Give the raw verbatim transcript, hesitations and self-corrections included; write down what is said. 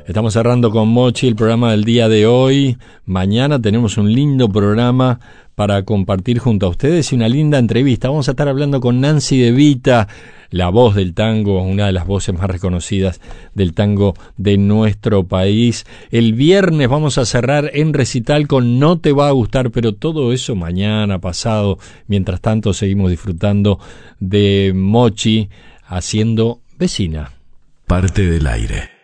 Estamos cerrando con Mochi el programa del día de hoy. Mañana tenemos un lindo programa para compartir junto a ustedes y una linda entrevista. Vamos a estar hablando con Nancy De Vita, la voz del tango, una de las voces más reconocidas del tango de nuestro país. El viernes vamos a cerrar en recital con No Te Va a Gustar, pero todo eso mañana, pasado. Mientras tanto seguimos disfrutando de Mochi haciendo Vecina. Parte del aire.